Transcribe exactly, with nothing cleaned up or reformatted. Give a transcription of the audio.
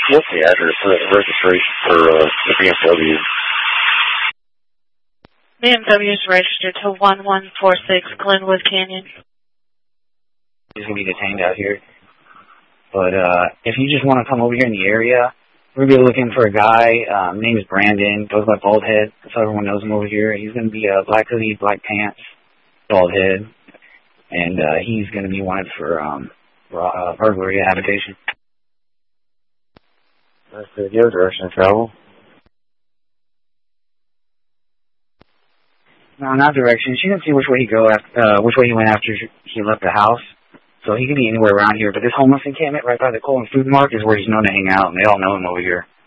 What's the address for the registration for uh, the B M W? B M W is registered to one one four six Glenwood Canyon. He's going to be detained out here. But uh, if you just want to come over here in the area, we're going to be looking for a guy. Um, name is Brandon. Goes by Bald Head. That's how everyone knows him over here. He's going to be a uh, black hoodie, black pants, bald head. And uh, he's going to be wanted for um, uh, burglary habitation. That's the other direction of travel. No, not direction. She didn't see which way he go after, uh, which way he went after he left the house. So he could be anywhere around here. But this homeless encampment right by the Coal and Food Mart is where he's known to hang out, and they all know him over here.